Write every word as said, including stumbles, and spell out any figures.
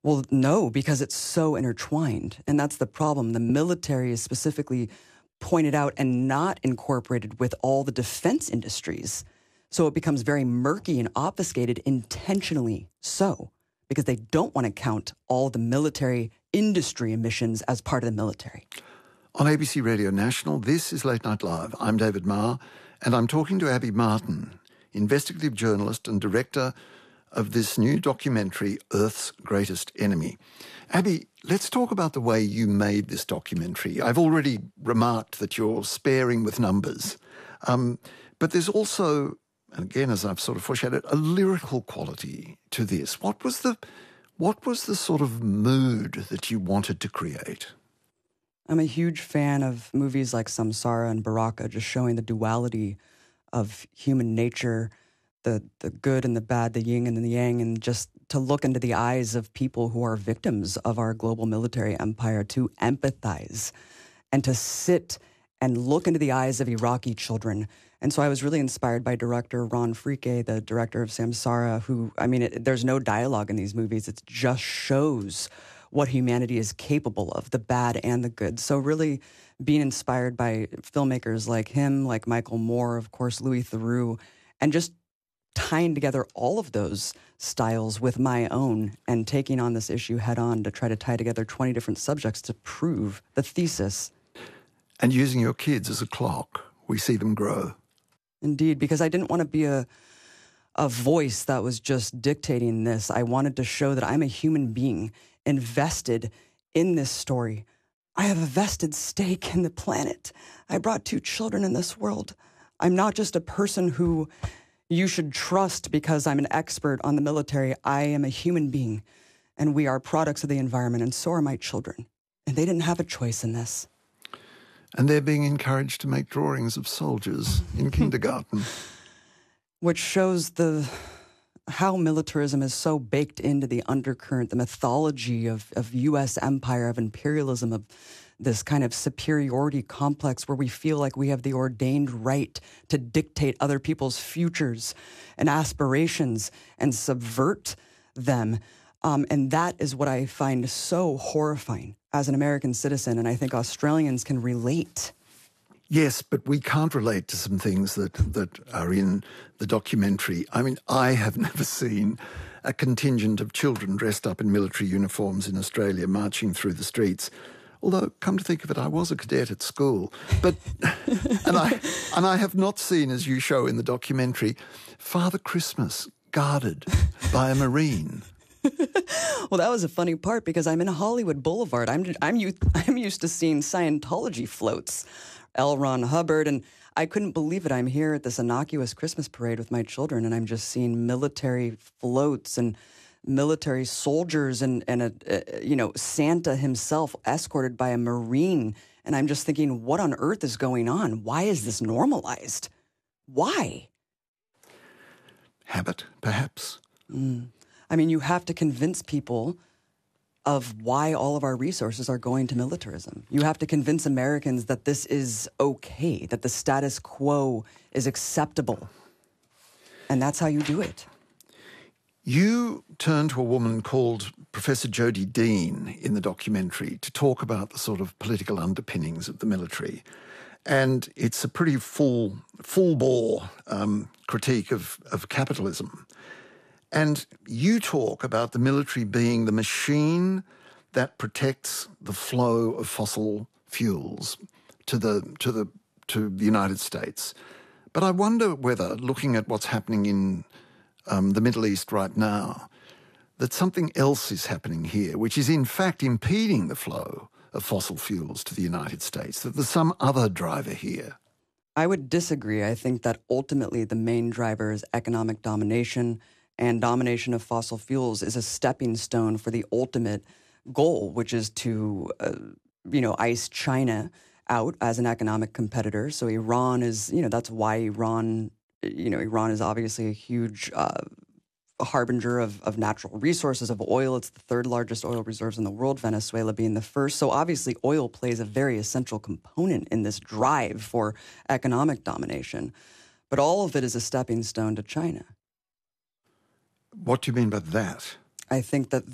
Well, no, because it's so intertwined. And that's the problem. The military is specifically pointed out and not incorporated with all the defense industries. So it becomes very murky and obfuscated intentionally so, because they don't want to count all the military industry emissions as part of the military. On A B C Radio National, this is Late Night Live. I'm David Marr, and I'm talking to Abby Martin, investigative journalist and director of this new documentary, Earth's Greatest Enemy. Abby, let's talk about the way you made this documentary. I've already remarked that you're sparing with numbers, um, but there's also, and again, as I've sort of foreshadowed, a lyrical quality to this. What was the, what was the sort of mood that you wanted to create? I'm a huge fan of movies like Samsara and Baraka, just showing the duality of human nature, the the good and the bad, the yin and the yang, and just to look into the eyes of people who are victims of our global military empire, to empathize and to sit and look into the eyes of Iraqi children. And so I was really inspired by director Ron Frike, the director of Samsara, who, I mean, it, there's no dialogue in these movies. It just shows what humanity is capable of, the bad and the good. So really being inspired by filmmakers like him, like Michael Moore, of course, Louis Theroux, and just tying together all of those styles with my own and taking on this issue head on to try to tie together twenty different subjects to prove the thesis. And using your kids as a clock, we see them grow. Indeed, because I didn't want to be a a voice that was just dictating this. I wanted to show that I'm a human being invested in this story. I have a vested stake in the planet. I brought two children in this world. I'm not just a person who you should trust because I'm an expert on the military. I am a human being, and we are products of the environment, and so are my children. And they didn't have a choice in this. And they're being encouraged to make drawings of soldiers in kindergarten. Which shows the how militarism is so baked into the undercurrent, the mythology of, of U S empire, of imperialism, of this kind of superiority complex where we feel like we have the ordained right to dictate other people's futures and aspirations and subvert them. Um, and that is what I find so horrifying as an American citizen, and I think Australians can relate. Yes, but we can't relate to some things that, that are in the documentary. I mean, I have never seen a contingent of children dressed up in military uniforms in Australia marching through the streets. Although, come to think of it, I was a cadet at school. But and I and I have not seen, as you show in the documentary, Father Christmas guarded by a Marine. Well, that was a funny part because I'm in Hollywood Boulevard. I'm I'm used, I'm used to seeing Scientology floats, L. Ron Hubbard, and I couldn't believe it. I'm here at this innocuous Christmas parade with my children, and I'm just seeing military floats and military soldiers and, and a, a, you know, Santa himself escorted by a Marine. And I'm just thinking, what on earth is going on? Why is this normalized? Why? Habit, perhaps. Mm. I mean, you have to convince people of why all of our resources are going to militarism. You have to convince Americans that this is okay, that the status quo is acceptable. And that's how you do it. You turn to a woman called Professor Jodi Dean in the documentary to talk about the sort of political underpinnings of the military. And it's a pretty full, full-bore um, critique of, of capitalism. And you talk about the military being the machine that protects the flow of fossil fuels to the to the to the United States. But I wonder whether, looking at what's happening in um, the Middle East right now, that something else is happening here, which is in fact impeding the flow of fossil fuels to the United States, that there's some other driver here. I would disagree. I think that ultimately the main driver is economic domination, and domination of fossil fuels is a stepping stone for the ultimate goal, which is to, uh, you know, ice China out as an economic competitor. So Iran is, you know, that's why Iran, you know, Iran is obviously a huge uh, harbinger of, of natural resources, of oil. It's the third largest oil reserves in the world, Venezuela being the first. So obviously oil plays a very essential component in this drive for economic domination. But all of it is a stepping stone to China. What do you mean by that? I think that